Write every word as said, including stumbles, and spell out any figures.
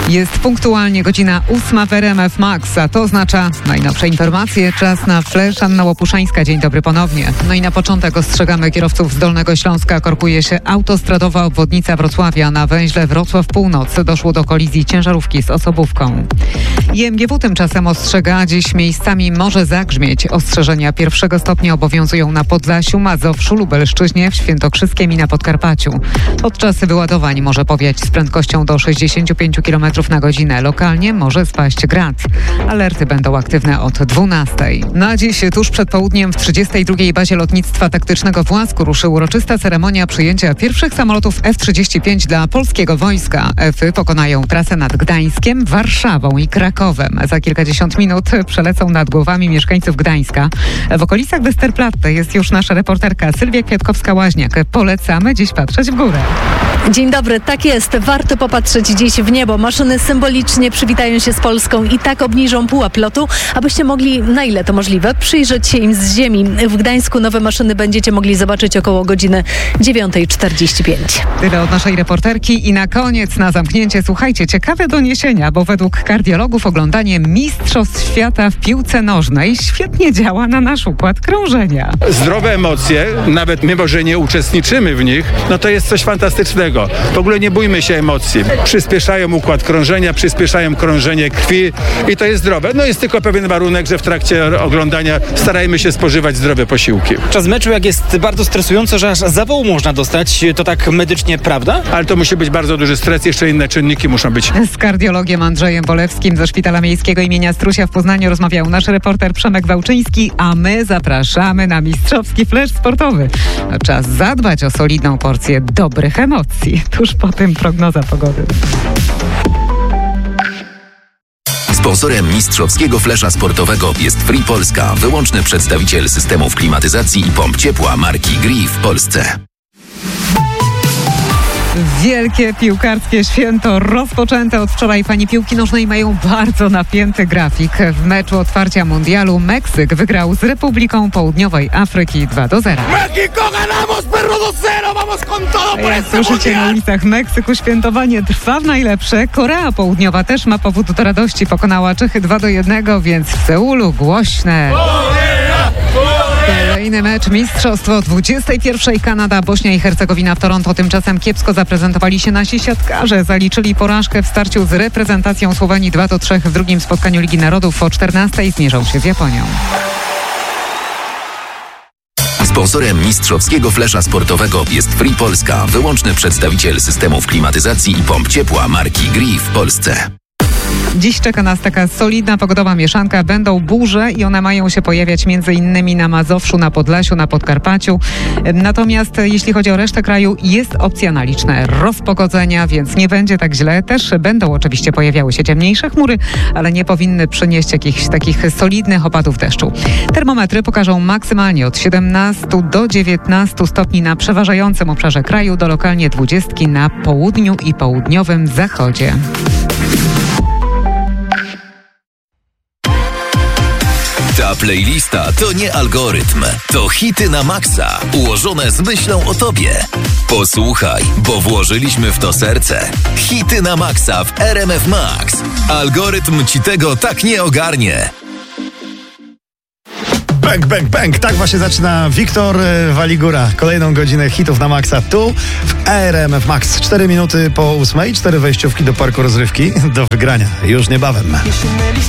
Jest punktualnie godzina ósma w R M F Max, a to oznacza najnowsze informacje. Czas na Flash. Anna Łopuszańska. Dzień dobry ponownie. No i na początek ostrzegamy kierowców z Dolnego Śląska. Korkuje się autostradowa obwodnica Wrocławia. Na węźle Wrocław Północ doszło do kolizji ciężarówki z osobówką. I M G W tymczasem ostrzega, dziś miejscami może zagrzmieć. Ostrzeżenia pierwszego stopnia obowiązują na Podlasiu, Mazowszu, Lubelszczyźnie, w Świętokrzyskiem i na Podkarpaciu. Podczas wyładowań może powiać z prędkością do sześćdziesiąt pięć kilometrów na godzinę. Lokalnie może spaść grad. Alerty będą aktywne od dwunastej. Na dziś, tuż przed południem, w trzydziestej drugiej bazie lotnictwa taktycznego w Łasku ruszy uroczysta ceremonia przyjęcia pierwszych samolotów F trzydzieści pięć dla polskiego wojska. Efy pokonają trasę nad Gdańskiem, Warszawą i Krakowem. Za kilkadziesiąt minut przelecą nad głowami mieszkańców Gdańska. W okolicach Westerplatte jest już nasza reporterka Sylwia Kwiatkowska-Łaźniak. Polecamy dziś patrzeć w górę. Dzień dobry, tak jest. Warto popatrzeć dziś w niebo. Maszyny symbolicznie przywitają się z Polską i tak obniżą pułap lotu, abyście mogli, na ile to możliwe, przyjrzeć się im z ziemi. W Gdańsku nowe maszyny będziecie mogli zobaczyć około godziny dziewiątej czterdzieści pięć. Tyle od naszej reporterki i na koniec, na zamknięcie, słuchajcie, ciekawe doniesienia, bo według kardiologów oglądanie Mistrzostw Świata w piłce nożnej świetnie działa na nasz układ krążenia. Zdrowe emocje, nawet mimo, że nie uczestniczymy w nich, no to jest coś fantastycznego. W ogóle nie bójmy się emocji. Przyspieszają układ krążenia, przyspieszają krążenie krwi i to jest zdrowe. No jest tylko pewien warunek, że w trakcie oglądania starajmy się spożywać zdrowe posiłki. Czas meczu, jak jest bardzo stresująco, że aż zawału można dostać, to tak medycznie prawda? Ale to musi być bardzo duży stres, jeszcze inne czynniki muszą być. Z kardiologiem Andrzejem Bolewskim ze Szpitala Miejskiego imienia Strusia w Poznaniu rozmawiał nasz reporter Przemek Wałczyński, a my zapraszamy na mistrzowski flash sportowy. Czas zadbać o solidną porcję dobrych emocji. Tuż po tym prognoza pogody. Sponsorem mistrzowskiego flesza sportowego jest Free Polska, wyłączny przedstawiciel systemów klimatyzacji i pomp ciepła marki Gree w Polsce. Wielkie piłkarskie święto rozpoczęte od wczoraj. Fani piłki nożnej mają bardzo napięty grafik. W meczu otwarcia mundialu Meksyk wygrał z Republiką Południowej Afryki dwa do zera. México ganamos, perro dos cero, vamos con todo por Jak este słyszycie, na mundial. ulicach Meksyku świętowanie trwa w najlepsze. Korea Południowa też ma powód do radości. Pokonała Czechy dwa do jednego, więc w Seulu głośne. Kolejny mecz mistrzostwo o dwudziestej pierwszej Kanada, Bośnia i Hercegowina w Toronto. Tymczasem kiepsko zaprezentowali się nasi siatkarze. Zaliczyli porażkę w starciu z reprezentacją Słowenii dwa do trzech w drugim spotkaniu Ligi Narodów. O czternastej zmierzą się z Japonią. Sponsorem mistrzowskiego flesza sportowego jest Free Polska, wyłączny przedstawiciel systemów klimatyzacji i pomp ciepła marki Gree w Polsce. Dziś czeka nas taka solidna pogodowa mieszanka. Będą burze i one mają się pojawiać między innymi na Mazowszu, na Podlasiu, na Podkarpaciu. Natomiast jeśli chodzi o resztę kraju, jest opcja na liczne rozpogodzenia, więc nie będzie tak źle. Też będą oczywiście pojawiały się ciemniejsze chmury, ale nie powinny przynieść jakichś takich solidnych opadów deszczu. Termometry pokażą maksymalnie od siedemnastu do dziewiętnastu stopni na przeważającym obszarze kraju, do lokalnie dwudziestki na południu i południowym zachodzie. Ta playlista to nie algorytm, to hity na maksa, ułożone z myślą o tobie. Posłuchaj, bo włożyliśmy w to serce. Hity na maksa w R M F Max. Algorytm ci tego tak nie ogarnie. Bang, bang, bang. Tak właśnie zaczyna Wiktor Waligura. Kolejną godzinę hitów na maksa tu w R M F Max. Cztery minuty po ósmej, cztery wejściówki do parku rozrywki do wygrania już niebawem.